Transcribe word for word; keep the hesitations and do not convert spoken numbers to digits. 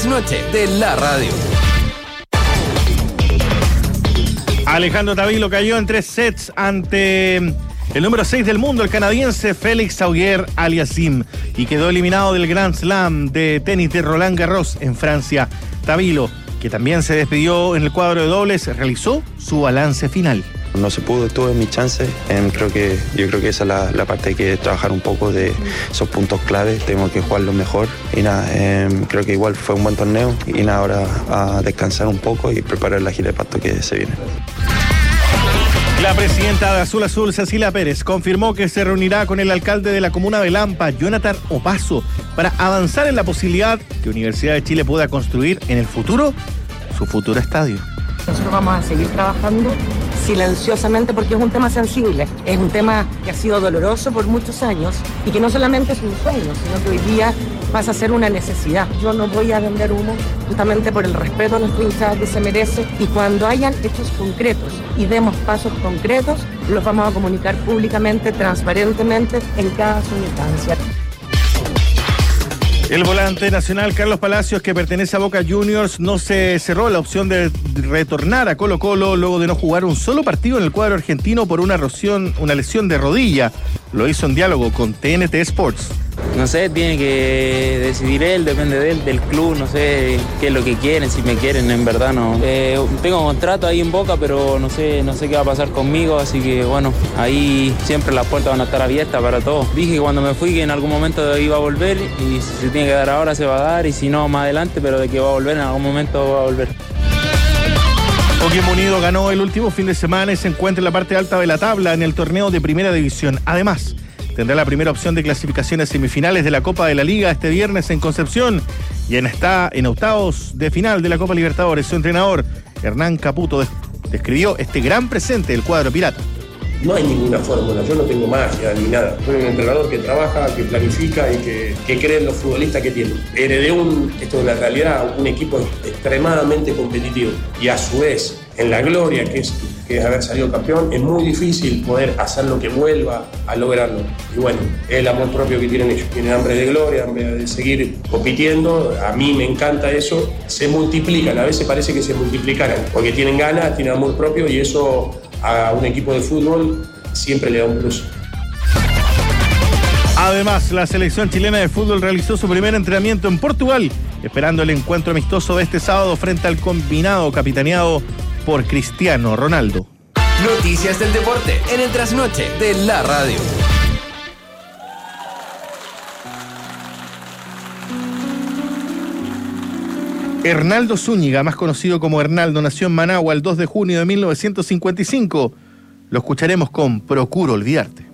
Noche de la radio. Alejandro Tavilo cayó en tres sets ante el número seis del mundo, el canadiense Félix Auger-Aliassime, y quedó eliminado del Grand Slam de tenis de Roland Garros en Francia. Tavilo, que también se despidió en el cuadro de dobles, realizó su balance final. No se pudo, tuve mi chance. Eh, creo que, yo creo que esa es la, la parte que hay que trabajar un poco de esos puntos claves. Tengo que jugarlo mejor. Y nada, eh, creo que igual fue un buen torneo. Y nada, ahora a descansar un poco y preparar la gira de pasto que se viene. La presidenta de Azul Azul, Cecilia Pérez, confirmó que se reunirá con el alcalde de la comuna de Lampa, Jonathan Opaso, para avanzar en la posibilidad que Universidad de Chile pueda construir en el futuro su futuro estadio. Nosotros vamos a seguir trabajando silenciosamente porque es un tema sensible, es un tema que ha sido doloroso por muchos años y que no solamente es un sueño, sino que hoy día pasa a ser una necesidad. Yo no voy a vender humo justamente por el respeto a nuestra hinchada que se merece, y cuando hayan hechos concretos y demos pasos concretos, los vamos a comunicar públicamente, transparentemente en cada su instancia. El volante nacional Carlos Palacios, que pertenece a Boca Juniors, no se cerró la opción de retornar a Colo Colo luego de no jugar un solo partido en el cuadro argentino por una erosión, una lesión de rodilla. Lo hizo en diálogo con T N T Sports. No sé, tiene que decidir él, depende de él, del club, no sé qué es lo que quieren, si me quieren, en verdad no. Eh, tengo contrato ahí en Boca, pero no sé, no sé qué va a pasar conmigo, así que bueno, ahí siempre las puertas van a estar abiertas para todos. Dije que cuando me fui que en algún momento iba a volver, y si se tiene que dar ahora se va a dar, y si no más adelante, pero de que va a volver, en algún momento va a volver. Coquimbo Unido ganó el último fin de semana y se encuentra en la parte alta de la tabla en el torneo de Primera División. Además, tendrá la primera opción de clasificación a semifinales de la Copa de la Liga este viernes en Concepción, y en está en octavos de final de la Copa Libertadores. Su entrenador, Hernán Caputo, describió este gran presente del cuadro pirata. No hay ninguna fórmula, yo no tengo magia ni nada. Soy un entrenador que trabaja, que planifica y que, que cree en los futbolistas que tiene. Heredé un, esto es una realidad, un equipo extremadamente competitivo, y a su vez, en la gloria que es, que es haber salido campeón, es muy difícil poder hacer lo que vuelva a lograrlo. Y bueno, es el amor propio que tienen ellos. Tienen hambre de gloria, hambre de seguir compitiendo. A mí me encanta eso. Se multiplican, a veces parece que se multiplicaran, porque tienen ganas, tienen amor propio, y eso a un equipo de fútbol siempre le da un plus. Además, la selección chilena de fútbol realizó su primer entrenamiento en Portugal, esperando el encuentro amistoso de este sábado frente al combinado capitaneado por Cristiano Ronaldo. Noticias del deporte en el trasnoche de la radio. Hernaldo Zúñiga, más conocido como Hernaldo, nació en Managua el dos de junio de mil novecientos cincuenta y cinco. Lo escucharemos con Procuro Olvidarte.